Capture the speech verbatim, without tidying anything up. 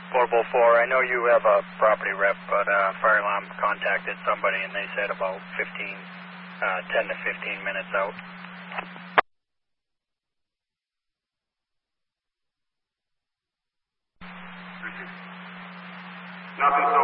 Portable four, I know you have a property rep, but uh, fire alarm contacted somebody and they said about fifteen, uh, ten to fifteen minutes out. Nothing